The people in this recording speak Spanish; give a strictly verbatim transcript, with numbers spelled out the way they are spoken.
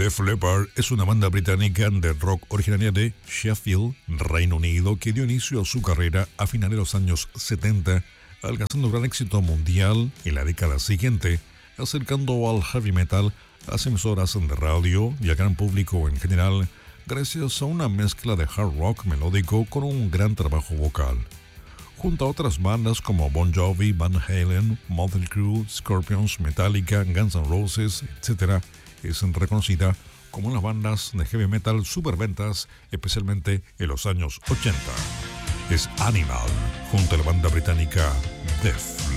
Def Leppard es una banda británica de rock originaria de Sheffield, Reino Unido, que dio inicio a su carrera a finales de los años setenta, alcanzando gran éxito mundial en la década siguiente, acercando al heavy metal a las emisoras de radio y al gran público en general, gracias a una mezcla de hard rock melódico con un gran trabajo vocal. Junto a otras bandas como Bon Jovi, Van Halen, Motley Crue, Scorpions, Metallica, Guns N' Roses, etcétera, es reconocida como una de las bandas de heavy metal superventas, especialmente en los años ochenta. Es Animal, junto a la banda británica Def